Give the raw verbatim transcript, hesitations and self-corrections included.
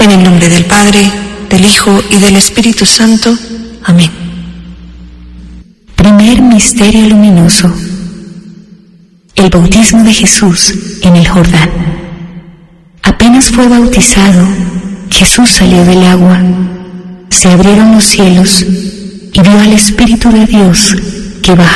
En el nombre del Padre, del Hijo y del Espíritu Santo. Amén. Primer misterio luminoso: el bautismo de Jesús en el Jordán. Apenas fue bautizado, Jesús salió del agua, se abrieron los cielos y vio al Espíritu de Dios que bajaba